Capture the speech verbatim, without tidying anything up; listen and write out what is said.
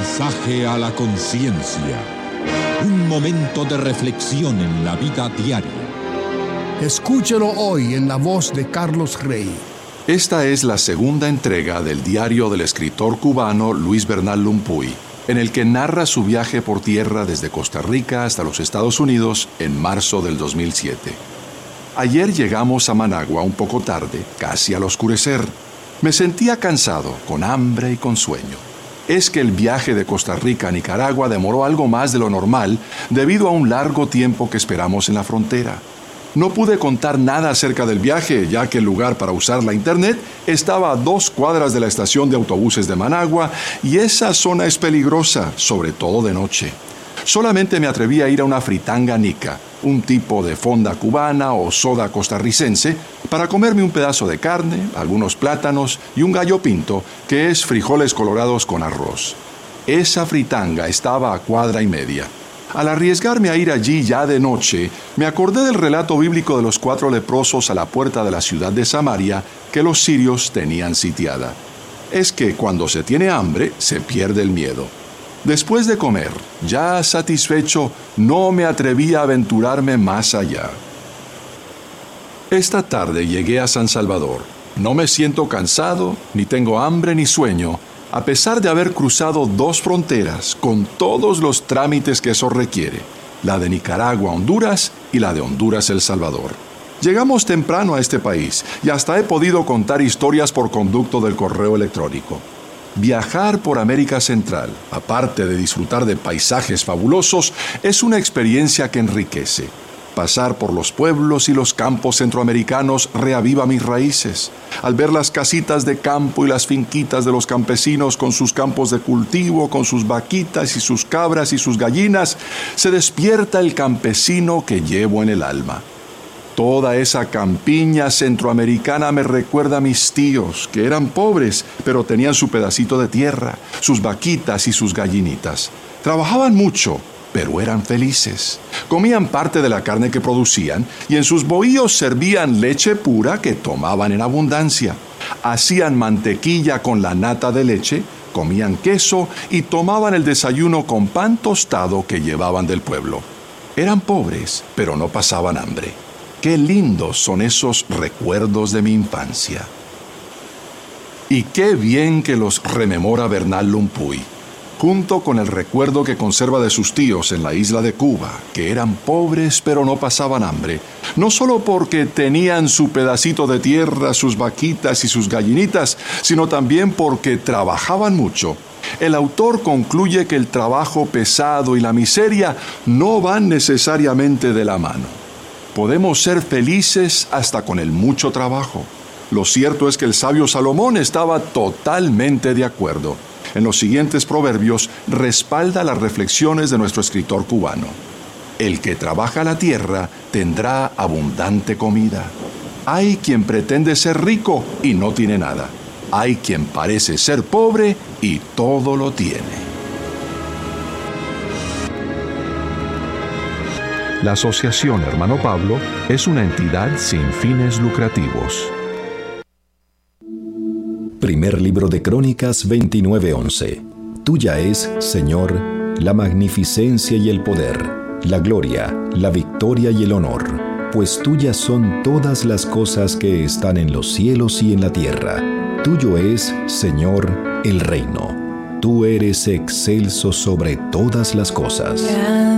mensaje a la conciencia. Un momento de reflexión en la vida diaria. Escúchelo hoy en la voz de Carlos Rey. Esta es la segunda entrega del diario del escritor cubano Luis Bernal Lumpuy, en el que narra su viaje por tierra desde Costa Rica hasta los Estados Unidos en marzo del dos mil siete. Ayer llegamos a Managua un poco tarde, casi al oscurecer. Me sentía cansado, con hambre y con sueño. Es que el viaje de Costa Rica a Nicaragua demoró algo más de lo normal debido a un largo tiempo que esperamos en la frontera. No pude contar nada acerca del viaje, ya que el lugar para usar la internet estaba a dos cuadras de la estación de autobuses de Managua y esa zona es peligrosa, sobre todo de noche. Solamente me atreví a ir a una fritanga nica, un tipo de fonda cubana o soda costarricense, para comerme un pedazo de carne, algunos plátanos y un gallo pinto, que es frijoles colorados con arroz. Esa fritanga estaba a cuadra y media. Al arriesgarme a ir allí ya de noche, me acordé del relato bíblico de los cuatro leprosos a la puerta de la ciudad de Samaria que los sirios tenían sitiada. Es que cuando se tiene hambre, se pierde el miedo. Después de comer, ya satisfecho, no me atreví a aventurarme más allá. Esta tarde llegué a San Salvador. No me siento cansado, ni tengo hambre ni sueño, a pesar de haber cruzado dos fronteras con todos los trámites que eso requiere, la de Nicaragua a Honduras y la de Honduras a El Salvador. Llegamos temprano a este país y hasta he podido contar historias por conducto del correo electrónico. Viajar por América Central, aparte de disfrutar de paisajes fabulosos, es una experiencia que enriquece. Pasar por los pueblos y los campos centroamericanos reaviva mis raíces. Al ver las casitas de campo y las finquitas de los campesinos con sus campos de cultivo, con sus vaquitas y sus cabras y sus gallinas, se despierta el campesino que llevo en el alma. Toda esa campiña centroamericana me recuerda a mis tíos, que eran pobres, pero tenían su pedacito de tierra, sus vaquitas y sus gallinitas. Trabajaban mucho, pero eran felices. Comían parte de la carne que producían y en sus bohíos servían leche pura que tomaban en abundancia. Hacían mantequilla con la nata de leche, comían queso y tomaban el desayuno con pan tostado que llevaban del pueblo. Eran pobres, pero no pasaban hambre. Qué lindos son esos recuerdos de mi infancia. Y qué bien que los rememora Bernal Lumpuy, junto con el recuerdo que conserva de sus tíos en la isla de Cuba, que eran pobres pero no pasaban hambre, no solo porque tenían su pedacito de tierra, sus vaquitas y sus gallinitas, sino también porque trabajaban mucho. El autor concluye que el trabajo pesado y la miseria no van necesariamente de la mano. Podemos ser felices hasta con el mucho trabajo. Lo cierto es que el sabio Salomón estaba totalmente de acuerdo. En los siguientes proverbios respalda las reflexiones de nuestro escritor cubano. El que trabaja la tierra tendrá abundante comida. Hay quien pretende ser rico y no tiene nada. Hay quien parece ser pobre y todo lo tiene. La Asociación Hermano Pablo es una entidad sin fines lucrativos. Primer libro de Crónicas veintinueve once. Tuya es, Señor, la magnificencia y el poder, la gloria, la victoria y el honor, pues tuyas son todas las cosas que están en los cielos y en la tierra. Tuyo es, Señor, el reino. Tú eres excelso sobre todas las cosas.